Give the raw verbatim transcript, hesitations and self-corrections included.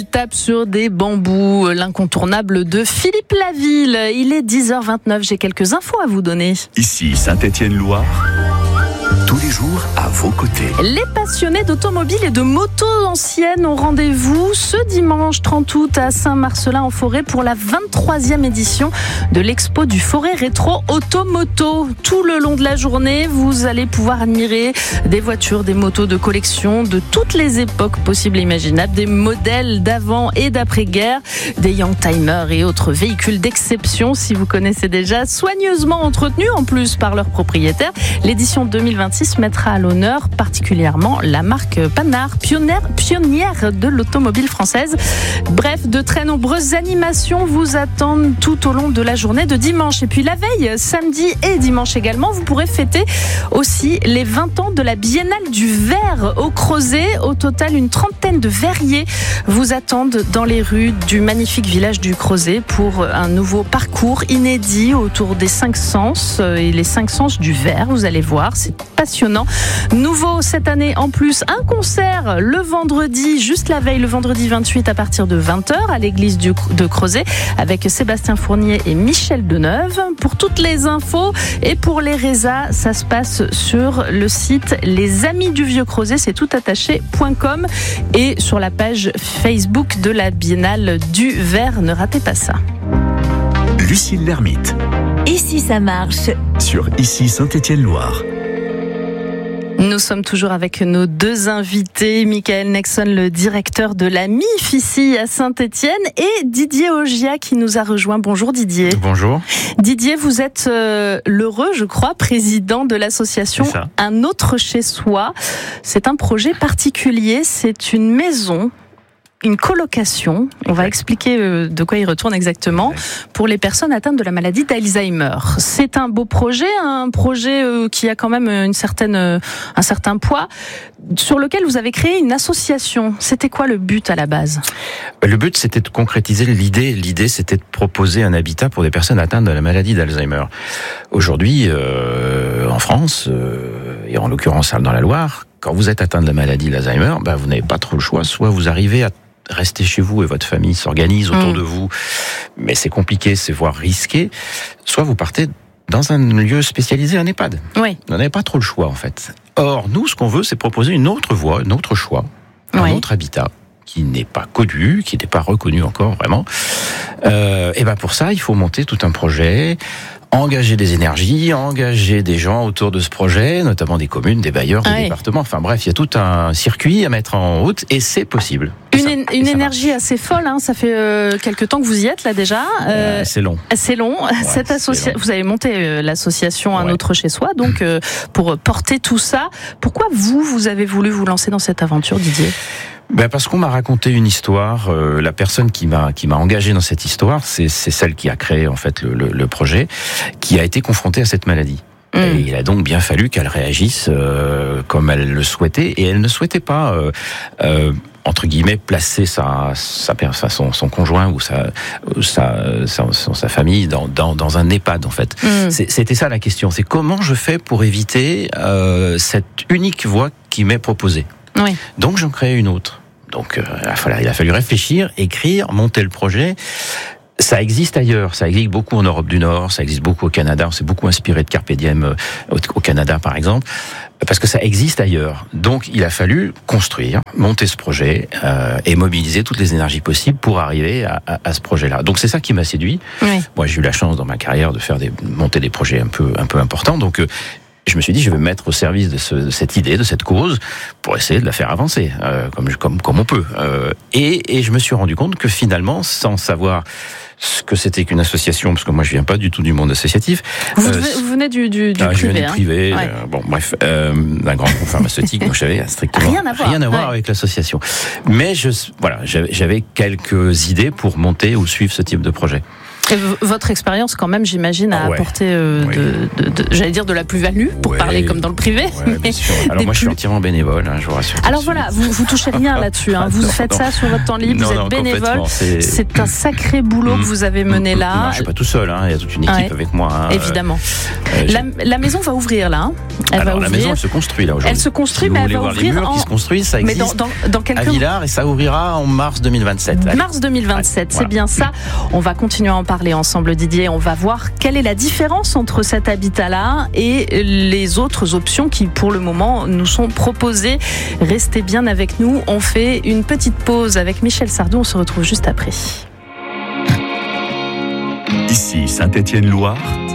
Tape sur des bambous, l'incontournable de Philippe Laville. Il est dix heures vingt-neuf, j'ai quelques infos à vous donner. Ici Saint-Étienne-Loire, tous les jours à vos côtés. Les passionnés d'automobile et de motos anciennes ont rendez-vous ce dimanche trente août à Saint-Marcellin-en-Forêt pour la vingt-troisième édition de l'expo du Forêt Rétro Automoto. Tout le long de la journée, vous allez pouvoir admirer des voitures, des motos de collection de toutes les époques possibles et imaginables, des modèles d'avant et d'après-guerre, des Youngtimers et autres véhicules d'exception si vous connaissez déjà, soigneusement entretenus en plus par leurs propriétaires. L'édition deux mille vingt-six mettra à l'honneur particulièrement la marque Panhard, pionnière, pionnière de l'automobile française. Bref, de très nombreuses animations vous attendent tout au long de la journée de dimanche. Et puis la veille, samedi et dimanche également, vous pourrez fêter aussi les vingt ans de la Biennale du Verre au Crozet. Au total, une trentaine de verriers vous attendent dans les rues du magnifique village du Crozet pour un nouveau parcours inédit autour des cinq sens et les cinq sens du verre. Vous allez voir, c'est passionnant. Nouveau cette année en plus, un concert le vendredi, juste la veille, le vendredi vingt-huit à partir de vingt heures à l'église du, de Crozet avec Sébastien Fournier et Michel Deneuve. Pour toutes les infos et pour les résas, ça se passe sur le site Les Amis du Vieux Crozet, c'est tout attaché point com et sur la page Facebook de la Biennale du Verre. Ne ratez pas ça. Lucille Lermite. Ici ça marche. Sur Ici Saint-Étienne-Loire. Nous sommes toujours avec nos deux invités, Michael Nexon, le directeur de la M I F ici à Saint-Étienne, et Didier Ogia qui nous a rejoint. Bonjour Didier. Bonjour. Didier, vous êtes euh, l'heureux, je crois, président de l'association Un autre chez soi. C'est un projet particulier, c'est une maison, une colocation, on va expliquer de quoi il retourne exactement, pour les personnes atteintes de la maladie d'Alzheimer. C'est un beau projet, un projet qui a quand même une certaine, un certain poids, sur lequel vous avez créé une association. C'était quoi le but à la base ? Le but, c'était de concrétiser l'idée. L'idée, c'était de proposer un habitat pour des personnes atteintes de la maladie d'Alzheimer. Aujourd'hui, euh, en France, euh, et en l'occurrence dans la Loire, quand vous êtes atteint de la maladie d'Alzheimer, ben, vous n'avez pas trop le choix. Soit vous arrivez à rester chez vous et votre famille s'organise autour mmh. de vous, mais c'est compliqué, c'est voire risqué. Soit vous partez dans un lieu spécialisé, un EHPAD. Oui. Vous n'avez pas trop le choix en fait. Or, nous, ce qu'on veut, c'est proposer une autre voie, un autre choix, un oui. autre habitat qui n'est pas connu, qui n'est pas reconnu encore vraiment. Euh, et ben pour ça, il faut monter tout un projet, engager des énergies, engager des gens autour de ce projet, notamment des communes, des bailleurs, des ah oui. départements. Enfin bref, il y a tout un circuit à mettre en route et c'est possible. Une, ça, une énergie marche. Assez folle, hein. Ça fait euh, quelques temps que vous y êtes là déjà. Euh, c'est long. C'est long. Ouais, Cette associa- long. Vous avez monté euh, l'association Un ouais. autre chez soi, donc euh, pour porter tout ça. Pourquoi vous, vous avez voulu vous lancer dans cette aventure, Didier ? Ben parce qu'on m'a raconté une histoire. Euh, la personne qui m'a qui m'a engagé dans cette histoire, c'est c'est celle qui a créé en fait le, le, le projet, qui a été confrontée à cette maladie. Mmh. Et il a donc bien fallu qu'elle réagisse euh, comme elle le souhaitait, et elle ne souhaitait pas euh, euh, entre guillemets placer sa sa, sa son, son conjoint ou sa sa sa, sa famille dans dans dans un EHPAD en fait. Mmh. C'est, c'était ça la question. C'est comment je fais pour éviter euh, cette unique voie qui m'est proposée. Oui. Donc j'en crée une autre. Donc euh, il a fallu réfléchir, écrire, monter le projet. Ça existe ailleurs, ça existe beaucoup en Europe du Nord, ça existe beaucoup au Canada, on s'est beaucoup inspiré de Carpe Diem au Canada par exemple, parce que ça existe ailleurs. Donc il a fallu construire, monter ce projet euh, et mobiliser toutes les énergies possibles pour arriver à, à, à ce projet-là. Donc c'est ça qui m'a séduit. Oui. Moi j'ai eu la chance dans ma carrière de faire des, monter des projets un peu, un peu importants, donc euh, je me suis dit, je vais me mettre au service de, ce, de cette idée, de cette cause, pour essayer de la faire avancer, euh, comme, comme, comme on peut. Euh, et, et je me suis rendu compte que finalement, sans savoir ce que c'était qu'une association, parce que moi je viens pas du tout du monde associatif. Vous, euh, vous venez du, du, du ah, privé. Je viens du privé. Hein. Ouais. Euh, bon, bref, euh, d'un grand groupe pharmaceutique, donc j'avais strictement rien à voir, rien à voir ouais. avec l'association. Mais je, voilà, j'avais, j'avais quelques idées pour monter ou suivre ce type de projet. Et v- votre expérience, quand même, j'imagine, a Ah ouais. apporté, euh, Oui. de, de, de, j'allais dire, de la plus-value, pour Ouais. parler comme dans le privé. Ouais, bien sûr. Alors des moi, je suis plus- entièrement bénévole, hein, je vous rassure. tout Alors de voilà, suite. vous vous touchez rien là-dessus. Hein. Vous Non, faites non. ça sur votre temps libre, Non, vous êtes non, bénévole. complètement, c'est- C'est un sacré boulot que vous avez mené Mm, mm, là. non, je suis pas tout seul, hein, il y a toute une équipe Ouais. avec moi. hein. Évidemment. Euh, j'ai- La, la maison va ouvrir là. Hein. Elle Alors va la ouvrir. maison, elle se construit là aujourd'hui. Elle se construit, si vous mais elle voulez va voir les ouvrir murs en- qui se construisent, ça Mais existe dans, dans, dans quelques à mois. Villars et ça ouvrira en mars deux mille vingt-sept. Allez. Mars deux mille vingt-sept, Voilà. c'est bien ça. On va continuer à en parler ensemble, Didier. On va voir quelle est la différence entre cet habitat-là et les autres options qui, pour le moment, nous sont proposées. Restez bien avec nous. On fait une petite pause avec Michel Sardou. On se retrouve juste après. Ici Saint-Étienne-Loire,